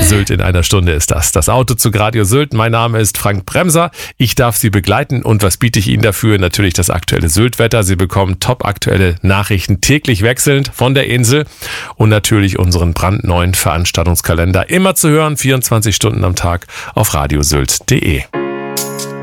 Sylt in einer Stunde ist das. Das Autozug Radio Sylt. Mein Name ist Frank Bremser. Ich darf Sie begleiten. Und was biete ich Ihnen dafür? Natürlich das aktuelle Sylt-Wetter. Sie bekommen top-aktuelle Nachrichten täglich wechselnd von der Insel. Und natürlich unseren brandneuen Veranstaltungskalender. Immer zu hören, 24 Stunden am Tag auf radiosylt.de.